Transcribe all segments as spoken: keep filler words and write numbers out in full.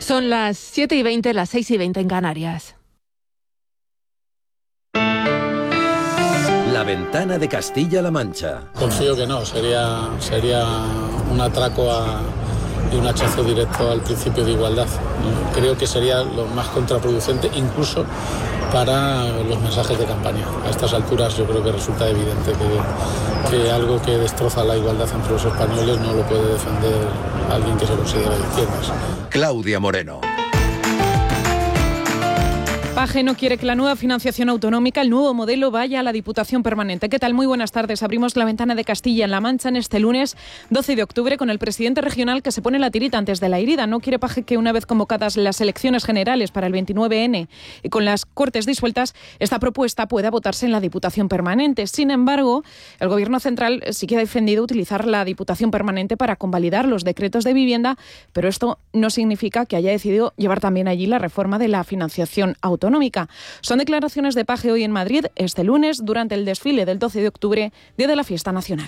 Son las siete y veinte, las seis y veinte en Canarias. La ventana de Castilla-La Mancha. Confío que no, sería, sería un atraco a, y un hachazo directo al principio de igualdad. Creo que sería lo más contraproducente, incluso para los mensajes de campaña. A estas alturas yo creo que resulta evidente que, que algo que destroza la igualdad entre los españoles no lo puede defender alguien que se considera de izquierdas. Claudia Moreno. Paje no quiere que la nueva financiación autonómica, el nuevo modelo, vaya a la Diputación Permanente. ¿Qué tal? Muy buenas tardes. Abrimos la ventana de Castilla-La Mancha en este lunes doce de octubre con el presidente regional que se pone la tirita antes de la herida. No quiere Paje que una vez convocadas las elecciones generales para el veintinueve ene y con las Cortes disueltas, esta propuesta pueda votarse en la Diputación Permanente. Sin embargo, el Gobierno central sí que ha defendido utilizar la Diputación Permanente para convalidar los decretos de vivienda, pero esto no significa que haya decidido llevar también allí la reforma de la financiación autonómica. Autonómica. Son declaraciones de Paje hoy en Madrid, este lunes, durante el desfile del doce de octubre, día de la fiesta nacional.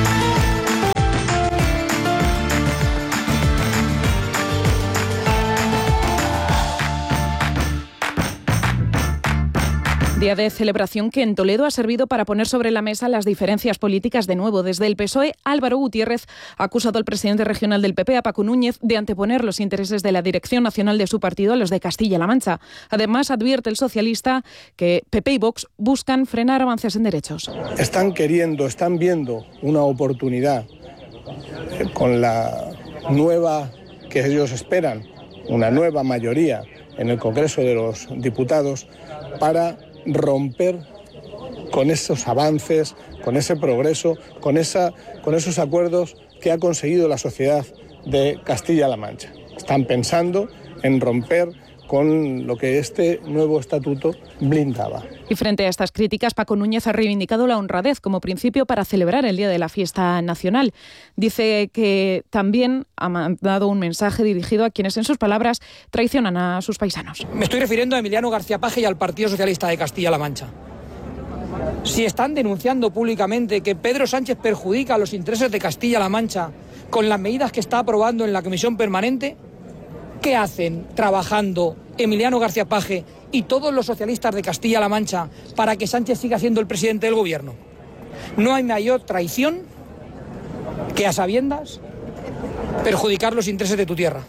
Día de celebración que en Toledo ha servido para poner sobre la mesa las diferencias políticas de nuevo. Desde el P S O E, Álvaro Gutiérrez ha acusado al presidente regional del P P, a Paco Núñez, de anteponer los intereses de la dirección nacional de su partido a los de Castilla-La Mancha. Además, advierte el socialista que P P y Vox buscan frenar avances en derechos. Están queriendo, están viendo una oportunidad con la nueva que ellos esperan, una nueva mayoría en el Congreso de los Diputados para romper con esos avances, con ese progreso, con, esa, con esos acuerdos que ha conseguido la sociedad de Castilla-La Mancha. Están pensando en romper con lo que este nuevo estatuto blindaba. Y frente a estas críticas, Paco Núñez ha reivindicado la honradez como principio para celebrar el Día de la Fiesta Nacional. Dice que también ha mandado un mensaje dirigido a quienes, en sus palabras, traicionan a sus paisanos. Me estoy refiriendo a Emiliano García Paje y al Partido Socialista de Castilla-La Mancha. Si están denunciando públicamente que Pedro Sánchez perjudica a los intereses de Castilla-La Mancha con las medidas que está aprobando en la Comisión Permanente, ¿qué hacen trabajando Emiliano García Paje y todos los socialistas de Castilla-La Mancha para que Sánchez siga siendo el presidente del gobierno? No hay mayor traición que, a sabiendas, perjudicar los intereses de tu tierra.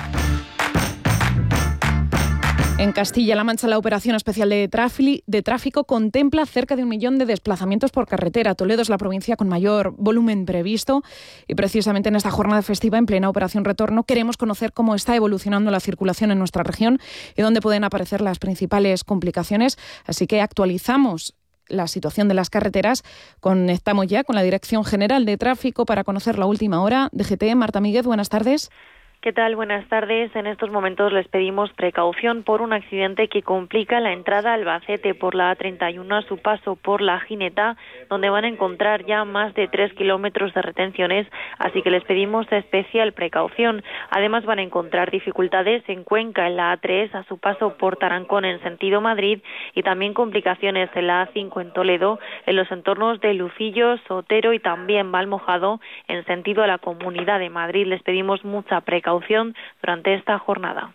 En Castilla-La Mancha, la operación especial de, de tráfico contempla cerca de un millón de desplazamientos por carretera. Toledo es la provincia con mayor volumen previsto y precisamente en esta jornada festiva, en plena operación retorno, queremos conocer cómo está evolucionando la circulación en nuestra región y dónde pueden aparecer las principales complicaciones. Así que actualizamos la situación de las carreteras. Conectamos ya con la Dirección General de Tráfico para conocer la última hora. D G T, Marta Míguez, buenas tardes. ¿Qué tal? Buenas tardes. En estos momentos les pedimos precaución por un accidente que complica la entrada a Albacete por la A treinta y uno a su paso por la Gineta, donde van a encontrar ya más de tres kilómetros de retenciones, así que les pedimos especial precaución. Además van a encontrar dificultades en Cuenca, en la A tres a su paso por Tarancón en sentido Madrid y también complicaciones en la A cinco en Toledo, en los entornos de Lucillo, Sotero y también Valmojado en sentido a la Comunidad de Madrid. Les pedimos mucha precaución durante esta jornada.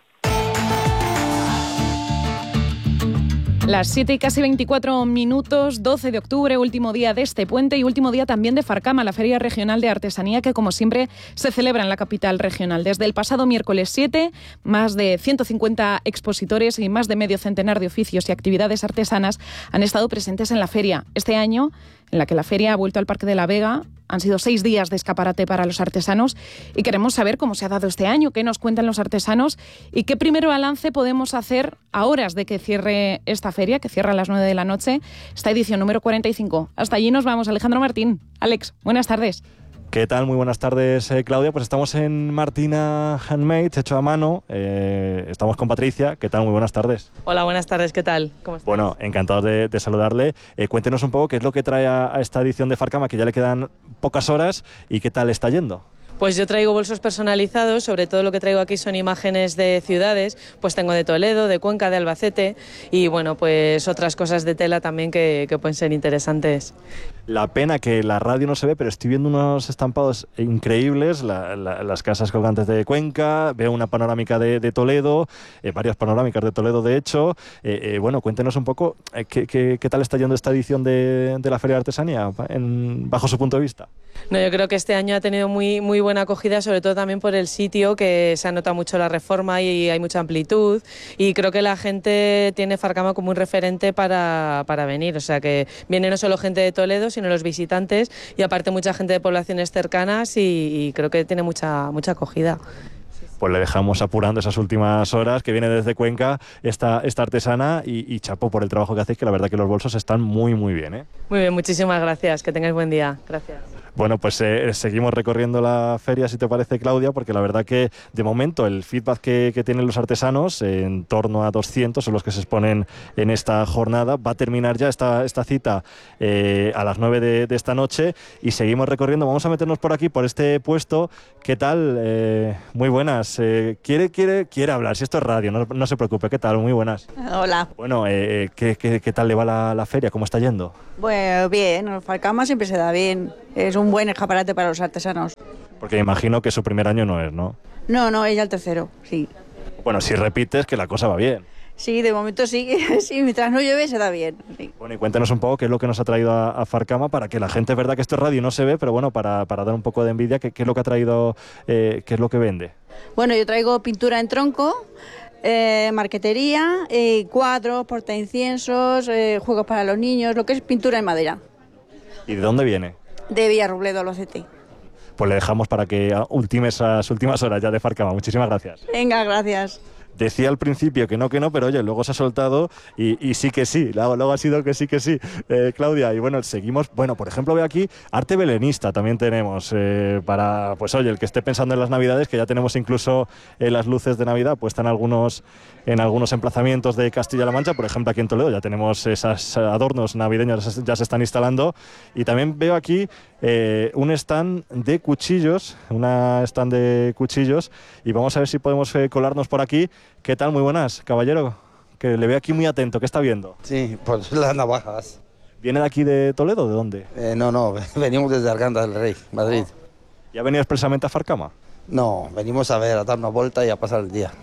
Las siete y casi veinticuatro minutos, doce de octubre, último día de este puente y último día también de Farcama, la Feria Regional de Artesanía que, como siempre, se celebra en la capital regional. Desde el pasado miércoles siete, más de ciento cincuenta expositores y más de medio centenar de oficios y actividades artesanas han estado presentes en la feria. Este año, en la que la feria ha vuelto al Parque de la Vega, han sido seis días de escaparate para los artesanos y queremos saber cómo se ha dado este año, qué nos cuentan los artesanos y qué primer balance podemos hacer a horas de que cierre esta feria, que cierra a las nueve de la noche, esta edición número cuarenta y cinco. Hasta allí nos vamos. Alejandro Martín. Alex, buenas tardes. ¿Qué tal? Muy buenas tardes, eh, Claudia. Pues estamos en Martina Handmade, hecho a mano. Eh, estamos con Patricia. ¿Qué tal? Muy buenas tardes. Hola, buenas tardes. ¿Qué tal? ¿Cómo estás? Bueno, encantado de, de saludarle. Eh, cuéntenos un poco qué es lo que trae a, a esta edición de Farcama, que ya le quedan pocas horas, y qué tal está yendo. Pues yo traigo bolsos personalizados, sobre todo lo que traigo aquí son imágenes de ciudades, pues tengo de Toledo, de Cuenca, de Albacete y bueno, pues otras cosas de tela también que, que pueden ser interesantes. La pena que la radio no se ve, pero estoy viendo unos estampados increíbles, la, la, las casas colgantes de Cuenca, veo una panorámica de, de Toledo, eh, varias panorámicas de Toledo de hecho. Eh, eh, bueno, cuéntenos un poco eh, qué, qué, qué tal está yendo esta edición de, de la Feria de Artesanía, en, bajo su punto de vista. No, yo creo que este año ha tenido muy, muy buena acogida, sobre todo también por el sitio, que se ha notado mucho la reforma y hay mucha amplitud, y creo que la gente tiene Farcama como un referente para, para venir, o sea que viene no solo gente de Toledo, sino los visitantes, y aparte mucha gente de poblaciones cercanas, y, y creo que tiene mucha, mucha acogida. Pues le dejamos apurando esas últimas horas, que viene desde Cuenca esta, esta artesana, y, y chapo por el trabajo que hacéis, que la verdad que los bolsos están muy muy bien, ¿eh? Muy bien, muchísimas gracias, que tengáis buen día. Gracias. Bueno, pues eh, seguimos recorriendo la feria, si te parece, Claudia, porque la verdad que de momento el feedback que, que tienen los artesanos, eh, en torno a doscientos son los que se exponen en esta jornada. Va a terminar ya esta, esta cita eh, a las nueve de, de esta noche, y seguimos recorriendo. Vamos a meternos por aquí, por este puesto. ¿Qué tal? Eh, muy buenas. Eh, quiere, quiere, quiere hablar, si esto es radio, no, no se preocupe. ¿Qué tal? Muy buenas. Hola. Bueno, eh, ¿qué, qué, qué tal le va la, la feria? ¿Cómo está yendo? Bueno, bien, el Farcama siempre se da bien. Es un buen escaparate para los artesanos. Porque imagino que su primer año no es, ¿no? No, no, es ya el tercero, sí. Bueno, si repites, que la cosa va bien. Sí, de momento sí, sí, mientras no llueve se da bien. Sí. Bueno, y cuéntanos un poco qué es lo que nos ha traído a, a Farcama, para que la gente, es verdad que esto es radio y no se ve, pero bueno, para, para dar un poco de envidia, qué, qué es lo que ha traído, eh, qué es lo que vende. Bueno, yo traigo pintura en tronco, eh, marquetería, eh, cuadros, portainciensos, eh, juegos para los niños, lo que es pintura en madera. ¿Y de dónde viene? De Villarrobledo, Albacete. Pues le dejamos para que ultime esas últimas horas ya de Farcama. Muchísimas gracias. Venga, gracias. Decía al principio que no, que no, pero oye, luego se ha soltado y, y sí que sí, luego, luego ha sido que sí, que sí, eh, Claudia. Y bueno, seguimos, bueno, por ejemplo, veo aquí arte belenista también tenemos, eh, para, pues oye, el que esté pensando en las Navidades, que ya tenemos incluso eh, las luces de Navidad puestas en algunos, en algunos emplazamientos de Castilla-La Mancha, por ejemplo aquí en Toledo ya tenemos esos adornos navideños, ya se están instalando. Y también veo aquí eh, un stand de cuchillos, una stand de cuchillos, y vamos a ver si podemos eh, colarnos por aquí. ¿Qué tal? Muy buenas, caballero, que le veo aquí muy atento. ¿Qué está viendo? Sí, pues las navajas. ¿Viene de aquí de Toledo? ¿De dónde? Eh, no, no, venimos desde Arganda del Rey, Madrid. ¿Y ha venido expresamente a Farcama? No, venimos a ver, a dar una vuelta y a pasar el día.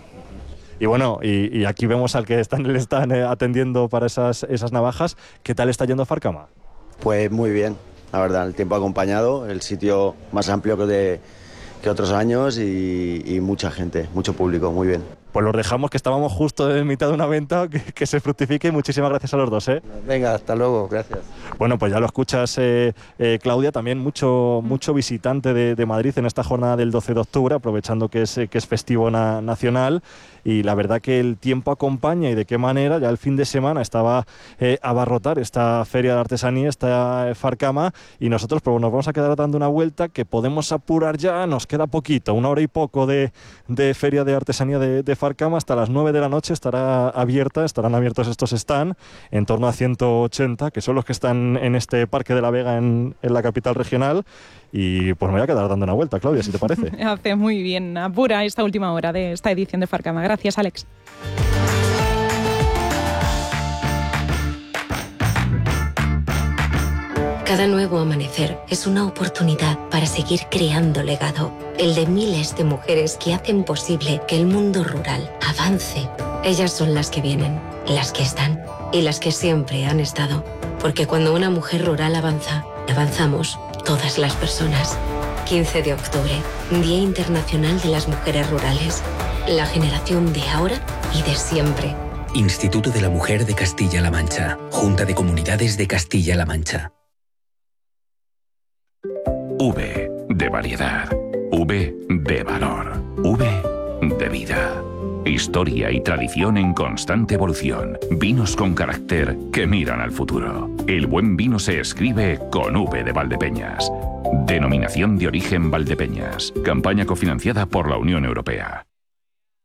Y bueno, y, y aquí vemos al que está en el stand eh, atendiendo para esas, esas navajas. ¿Qué tal está yendo Farcama? Pues muy bien, la verdad, el tiempo ha acompañado, el sitio más amplio que, de, que otros años y, y mucha gente, mucho público, muy bien. Pues los dejamos, que estábamos justo en mitad de una venta, que, que se fructifique, y muchísimas gracias a los dos, ¿eh? Venga, hasta luego, gracias. Bueno, pues ya lo escuchas, eh, eh, Claudia, también mucho, mucho visitante de, de Madrid en esta jornada del doce de octubre, aprovechando que es, que es festivo na, nacional, y la verdad que el tiempo acompaña, y de qué manera. Ya el fin de semana estaba eh, a abarrotar esta feria de artesanía, esta eh, Farcama, y nosotros pues, nos vamos a quedar dando una vuelta, que podemos apurar ya, nos queda poquito, una hora y poco de, de feria de artesanía de, de Farcama. Hasta las nueve de la noche estará abierta, estarán abiertos estos stands, en torno a ciento ochenta, que son los que están en este Parque de la Vega en, en la capital regional. Y pues me voy a quedar dando una vuelta, Claudia, si te parece. Hace muy bien, apura esta última hora de esta edición de Farcama. Gracias, Alex. Cada nuevo amanecer es una oportunidad para seguir creando legado, el de miles de mujeres que hacen posible que el mundo rural avance. Ellas son las que vienen, las que están y las que siempre han estado. Porque cuando una mujer rural avanza, avanzamos todas las personas. quince de octubre, Día Internacional de las Mujeres Rurales. La generación de ahora y de siempre. Instituto de la Mujer de Castilla-La Mancha. Junta de Comunidades de Castilla-La Mancha. V de variedad, V de valor, V de vida. Historia y tradición en constante evolución. Vinos con carácter que miran al futuro. El buen vino se escribe con V de Valdepeñas. Denominación de origen Valdepeñas. Campaña cofinanciada por la Unión Europea.